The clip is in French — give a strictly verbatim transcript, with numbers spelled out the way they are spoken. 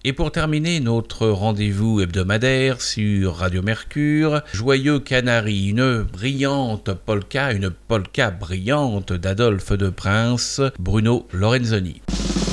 Et pour terminer notre rendez-vous hebdomadaire sur Radio Mercure, Joyeux Canari, une brillante polka, une polka brillante d'Adolphe de Prince, Bruno Lorenzoni.